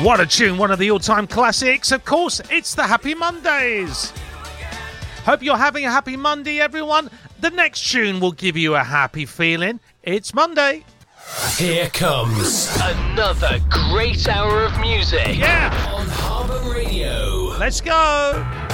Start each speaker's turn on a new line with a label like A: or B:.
A: What a tune, one of the all-time classics. Of course, it's the Happy Mondays. Hope you're having a happy Monday, everyone. The next tune will give you a happy feeling. It's Monday.
B: Here comes another great hour of music.
A: Yeah.
B: On Harbour Radio.
A: Let's go.